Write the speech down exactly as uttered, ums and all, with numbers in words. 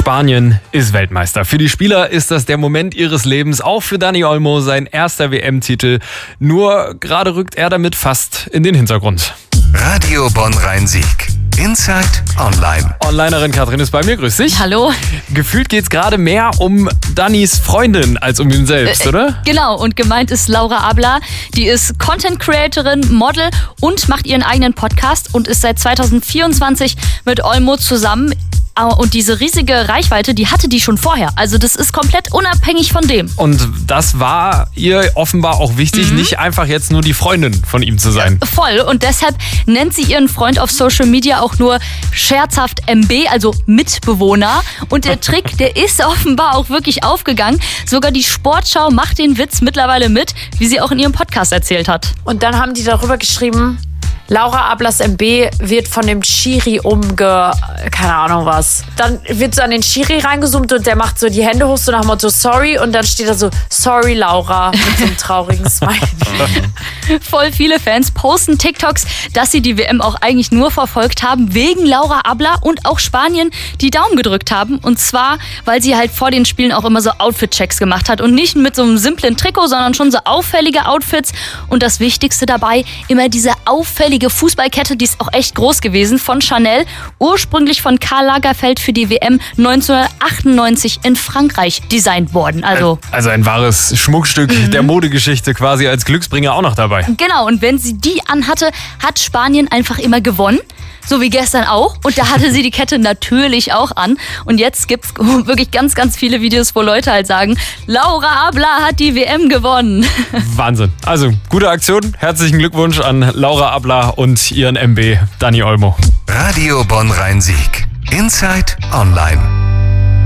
Spanien ist Weltmeister. Für die Spieler ist das der Moment ihres Lebens. Auch für Dani Olmo sein erster W M-Titel. Nur gerade rückt er damit fast in den Hintergrund. Radio Bonn-Rhein-Sieg. Inside Online. Onlinerin Katrin ist bei mir, grüß dich. Hallo. Gefühlt geht's gerade mehr um Dannys Freundin als um ihn selbst, äh, oder? Genau, und gemeint ist Laura Abler. Die ist Content-Creatorin, Model und macht ihren eigenen Podcast und ist seit zwanzig vierundzwanzig mit Olmo zusammen. Und diese riesige Reichweite, die hatte die schon vorher. Also das ist komplett unabhängig von dem. Und das war ihr offenbar auch wichtig, mhm. nicht einfach jetzt nur die Freundin von ihm zu sein. Voll. Und deshalb nennt sie ihren Freund auf Social Media auch nur scherzhaft M B, also Mitbewohner. Und der Trick, der ist offenbar auch wirklich aufgegangen. Sogar die Sportschau macht den Witz mittlerweile mit, wie sie auch in ihrem Podcast erzählt hat. Und dann haben die darüber geschrieben, Laura Ablers M B wird von dem Schiri umge... keine Ahnung was. Dann wird so an den Schiri reingezoomt und der macht so die Hände hoch, so nach dem Motto sorry. Und dann steht da so, sorry Laura, mit so einem traurigen Smiley. Voll viele Fans posten TikToks, dass sie die W M auch eigentlich nur verfolgt haben, wegen Laura Abler und auch Spanien die Daumen gedrückt haben. Und zwar, weil sie halt vor den Spielen auch immer so Outfit-Checks gemacht hat. Und nicht mit so einem simplen Trikot, sondern schon so auffällige Outfits. Und das Wichtigste dabei, immer diese auffällige Fußballkette, die ist auch echt groß gewesen, von Chanel, ursprünglich von Karl Lagerfeld für die W M neunzehnhundertachtundneunzig in Frankreich designt worden. Also, also ein wahres Schmuckstück mhm. der Modegeschichte, quasi als Glücksbringer auch noch dabei. Genau, und wenn sie die anhatte, hat Spanien einfach immer gewonnen. So wie gestern auch. Und da hatte sie die Kette natürlich auch an. Und jetzt gibt's wirklich ganz, ganz viele Videos, wo Leute halt sagen, Laura Abler hat die W M gewonnen. Wahnsinn. Also, gute Aktion. Herzlichen Glückwunsch an Laura Abler und ihren M B Dani Olmo. Radio Bonn-Rhein-Sieg. Inside Online.